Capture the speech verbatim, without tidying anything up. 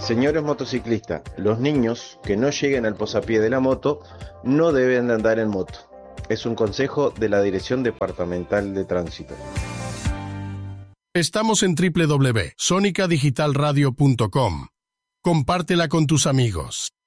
Señores motociclistas, los niños que no lleguen al posapié de la moto no deben de andar en moto. Es un consejo de la Dirección Departamental de Tránsito. Estamos en doble u doble u doble u punto sonica digital radio punto com. Compártela con tus amigos.